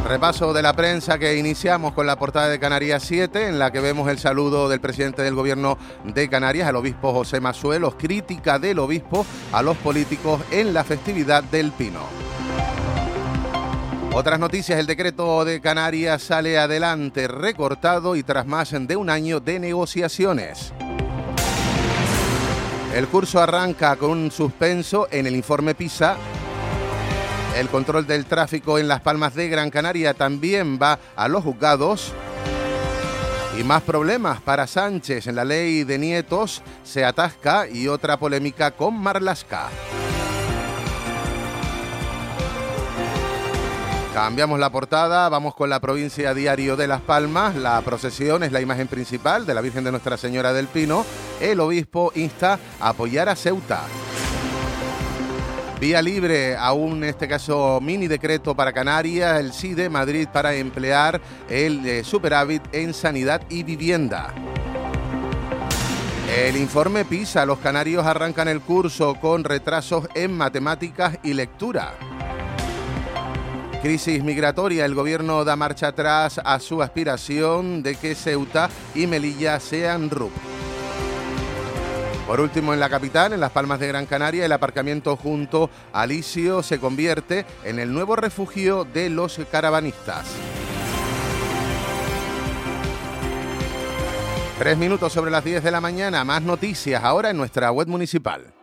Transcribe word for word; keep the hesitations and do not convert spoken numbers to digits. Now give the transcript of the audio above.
Repaso de la prensa que iniciamos con la portada de Canarias siete, en la que vemos el saludo del presidente del gobierno de Canarias, el obispo José Masuelos, crítica del obispo a los políticos en la festividad del Pino. Otras noticias: el decreto de Canarias sale adelante, recortado y tras más de un año de negociaciones. El curso arranca con un suspenso en el informe PISA. El control del tráfico en Las Palmas de Gran Canaria también va a los juzgados. Y más problemas para Sánchez en la ley de nietos, se atasca, y otra polémica con Marlaska. Cambiamos la portada, vamos con la provincia Diario de Las Palmas. La procesión es la imagen principal de la Virgen de Nuestra Señora del Pino. El obispo insta a apoyar a Ceuta. Vía libre a un, en este caso, mini decreto para Canarias, el sí de Madrid para emplear el eh, superávit en sanidad y vivienda. El informe PISA, los canarios arrancan el curso con retrasos en matemáticas y lectura. Crisis migratoria, el gobierno da marcha atrás a su aspiración de que Ceuta y Melilla sean R U P. Por último, en la capital, en Las Palmas de Gran Canaria, el aparcamiento junto a Licio se convierte en el nuevo refugio de los caravanistas. Tres minutos sobre las diez de la mañana, más noticias ahora en nuestra web municipal.